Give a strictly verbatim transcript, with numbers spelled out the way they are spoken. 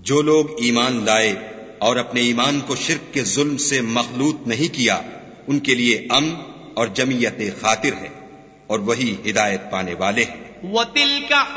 जो लोग ईमान लाए और अपने ईमान को शिर्क के जुल्म से मखलूत नहीं किया, उनके लिए अमन और जमीयत खातिर है, और वही हिदायत पाने वाले हैं।